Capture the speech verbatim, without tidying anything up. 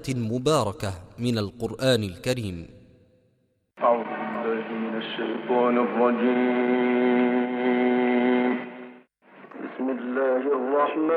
آيات مباركة من القرآن الكريم. أعوذ بالله من الشيطان الرجيم. بسم الله الرحمن